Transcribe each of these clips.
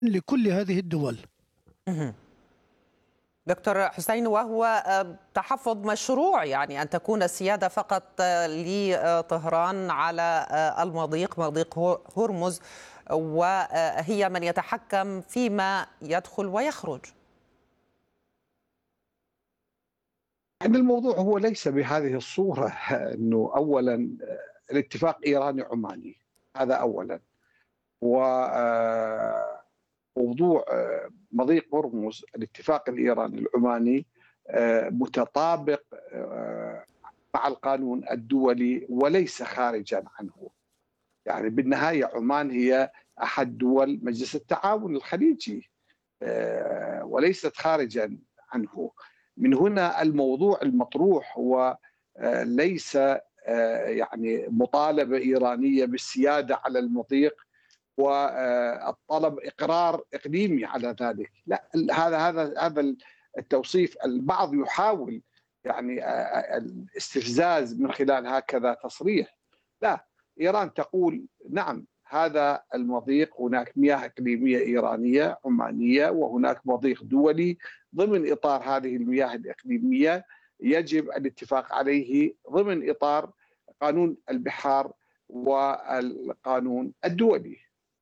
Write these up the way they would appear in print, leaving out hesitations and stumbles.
لكل هذه الدول. مهم. دكتور حسين، وهو تحفظ مشروع، يعني أن تكون السيادة فقط لطهران على المضيق، مضيق هرمز، وهي من يتحكم فيما يدخل ويخرج. يعني الموضوع هو ليس بهذه الصورة. أنه أولا الاتفاق إيراني عماني، هذا أولا. وموضوع مضيق هرمز، الاتفاق الإيراني العماني متطابق مع القانون الدولي وليس خارجا عنه. يعني بالنهاية عمان هي أحد دول مجلس التعاون الخليجي وليست خارجا عنه. من هنا الموضوع المطروح هو ليس يعني مطالبة إيرانية بالسيادة على المضيق والطلب إقرار إقليمي على ذلك. لا، هذا التوصيف. البعض يحاول يعني الاستفزاز من خلال هكذا تصريح. لا، إيران تقول نعم، هذا المضيق هناك مياه إقليمية إيرانية عمانية، وهناك مضيق دولي ضمن إطار هذه المياه الإقليمية يجب الاتفاق عليه ضمن إطار قانون البحار والقانون الدولي.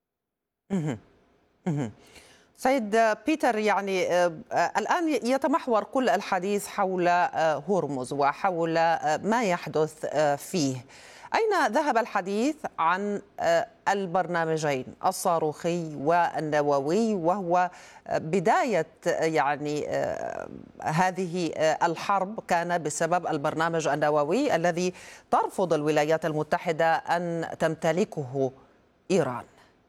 سيد بيتر، يعني الآن يتمحور كل الحديث حول هرمز وحول ما يحدث فيه. أين ذهب الحديث عن البرنامجين الصاروخي والنووي، وهو بداية يعني هذه الحرب كان بسبب البرنامج النووي الذي ترفض الولايات المتحدة أن تمتلكه إيران؟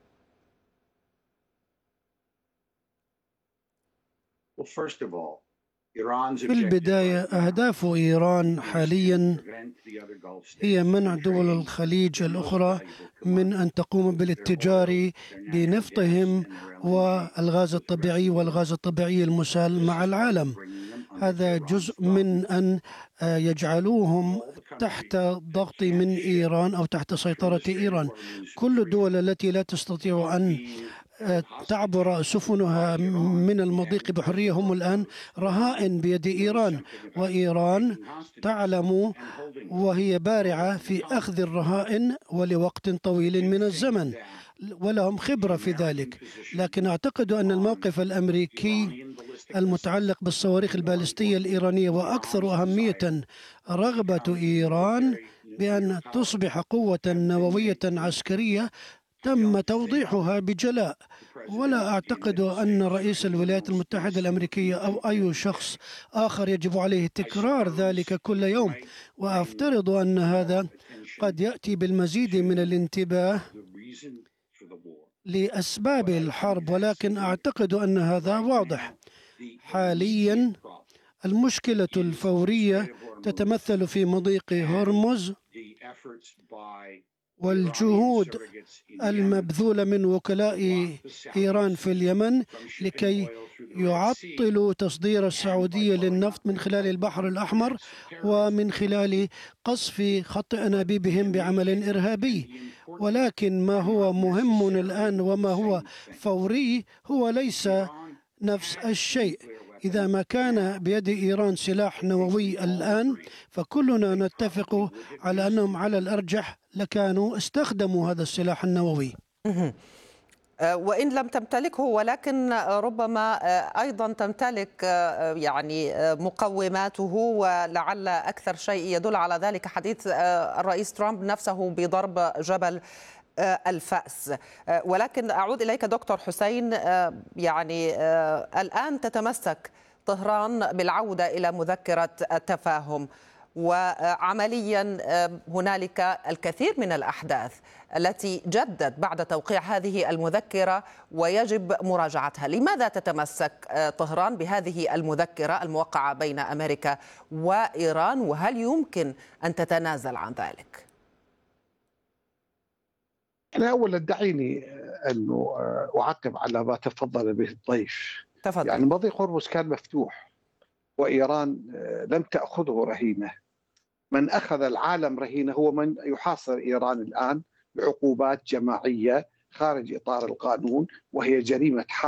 في البداية، أهداف إيران حاليا هي منع دول الخليج الأخرى من أن تقوم بالاتجار بنفطهم والغاز الطبيعي والغاز الطبيعي المسال مع العالم. هذا جزء من أن يجعلوهم تحت ضغط من إيران أو تحت سيطرة إيران. كل الدول التي لا تستطيع أن تعبر سفنها من المضيق بحرية هم الآن رهائن بيد إيران، وإيران تعلم وهي بارعة في أخذ الرهائن ولوقت طويل من الزمن، ولهم خبرة في ذلك. لكن أعتقد أن الموقف الأمريكي المتعلق بالصواريخ البالستية الإيرانية، وأكثر أهمية رغبة إيران بأن تصبح قوة نووية عسكرية، تم توضيحها بجلاء. ولا أعتقد أن رئيس الولايات المتحدة الأمريكية أو أي شخص آخر يجب عليه تكرار ذلك كل يوم، وأفترض أن هذا قد يأتي بالمزيد من الانتباه لأسباب الحرب، ولكن أعتقد أن هذا واضح. حاليا المشكلة الفورية تتمثل في مضيق هرمز، والجهود المبذولة من وكلاء إيران في اليمن لكي يعطلوا تصدير السعودية للنفط من خلال البحر الأحمر ومن خلال قصف خط أنابيبهم بعمل إرهابي. ولكن ما هو مهم الآن وما هو فوري هو ليس نفس الشيء. إذا ما كان بيد إيران سلاح نووي الآن، فكلنا نتفق على أنهم على الأرجح لكانوا استخدموا هذا السلاح النووي، وإن لم تمتلكه، ولكن ربما أيضا تمتلك يعني مقوماته. ولعل أكثر شيء يدل على ذلك حديث الرئيس ترامب نفسه بضرب جبل الفأس. ولكن أعود إليك دكتور حسين، يعني الآن تتمسك طهران بالعودة إلى مذكرة التفاهم، وعمليا هنالك الكثير من الأحداث التي جدت بعد توقيع هذه المذكرة ويجب مراجعتها. لماذا تتمسك طهران بهذه المذكرة الموقعة بين أمريكا وإيران، وهل يمكن أن تتنازل عن ذلك؟ أنا أولا دعيني أنه أعقب على ما تفضل به الضيف. تفضل. يعني مضيق هرمز كان مفتوح وإيران لم تأخذه رهينة. من أخذ العالم رهينة هو من يحاصر إيران الآن بعقوبات جماعية خارج إطار القانون، وهي جريمة حرب.